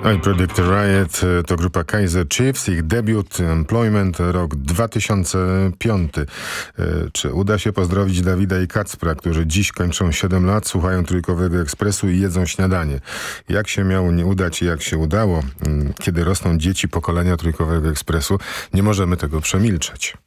I Predict Riot to grupa Kaiser Chiefs, ich debiut Employment rok 2005. Czy uda się pozdrowić Dawida i Kacpra, którzy dziś kończą 7 lat, słuchają Trójkowego Ekspresu i jedzą śniadanie? Jak się miało nie udać i jak się udało, kiedy rosną dzieci pokolenia Trójkowego Ekspresu, nie możemy tego przemilczeć.